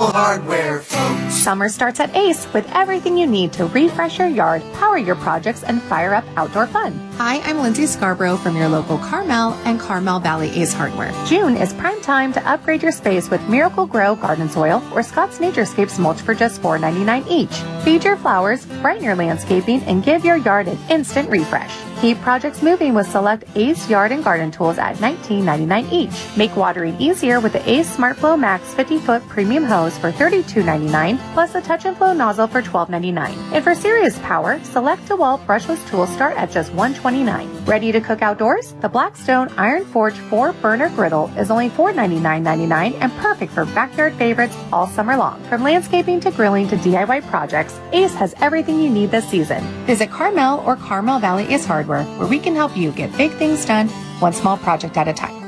Miracle Hardware, folks. Summer starts at Ace with everything you need to refresh your yard, power your projects, and fire up outdoor fun. Hi, I'm Lindsay Scarborough from your local Carmel and Carmel Valley Ace Hardware. June is prime time to upgrade your space with Miracle Grow garden soil or Scott's Naturescapes mulch for just $4.99 each. Feed your flowers, brighten your landscaping, and give your yard an instant refresh. Keep projects moving with select Ace Yard and Garden Tools at $19.99 each. Make watering easier with the Ace SmartFlow Max 50-foot premium hose for $32.99 plus a Touch and Flow nozzle for $12.99. And for serious power, select DeWalt brushless tools start at just $129. Ready to cook outdoors? The Blackstone Iron Forge 4-burner griddle is only $499.99 and perfect for backyard favorites all summer long. From landscaping to grilling to DIY projects, Ace has everything you need this season. Visit Carmel or Carmel Valley Ace Hardware, where we can help you get big things done, one small project at a time.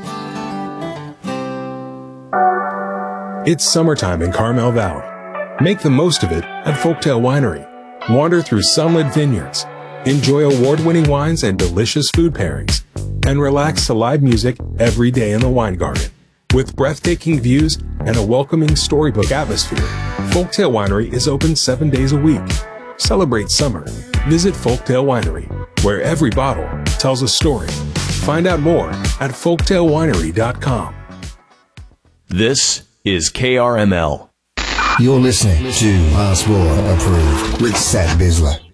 It's summertime in Carmel Valley. Make the most of it at Folktale Winery. Wander through sunlit vineyards, enjoy award-winning wines and delicious food pairings, and relax to live music every day in the wine garden. With breathtaking views and a welcoming storybook atmosphere, Folktale Winery is open 7 days a week. Celebrate summer. Visit Folktale Winery, where every bottle tells a story. Find out more at folktalewinery.com. This is KRML. You're listening to Passport Approved with Seth Bisler.